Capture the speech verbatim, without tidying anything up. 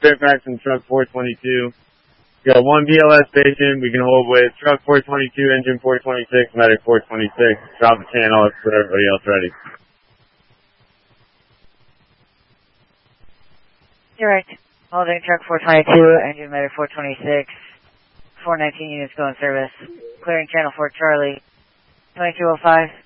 Fairfax and truck four twenty-two. Got one B L S station we can hold with truck four twenty-two, engine four twenty-six, medic four twenty-six. Drop the channel for everybody else ready. Direct. Holding truck four twenty-two, engine medic four twenty-six. four nineteen units go in service. Clearing channel for Charlie. twenty-two oh five.